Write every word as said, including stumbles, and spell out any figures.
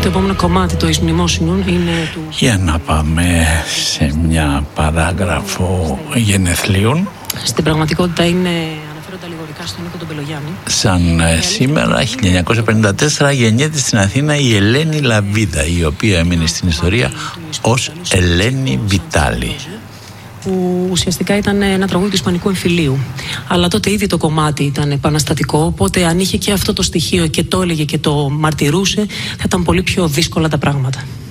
Το επόμενο κομμάτι, το εις μνημόσυνον, είναι του... Για να πάμε σε μια παράγραφο γενεθλίων. Στην πραγματικότητα είναι, αναφέρονται αλληγορικά στον Νίκο τον Πελογιάννη. Σαν ε, σήμερα, χίλια εννιακόσια πενήντα τέσσερα, γεννιέται στην Αθήνα η Ελένη Λαβίδα, η οποία έμεινε στην ιστορία ως Ελένη Βιτάλη, που ουσιαστικά ήταν ένα τραγούδι του Ισπανικού εμφυλίου. Αλλά τότε ήδη το κομμάτι ήταν επαναστατικό, οπότε αν είχε και αυτό το στοιχείο και το έλεγε και το μαρτυρούσε, θα ήταν πολύ πιο δύσκολα τα πράγματα.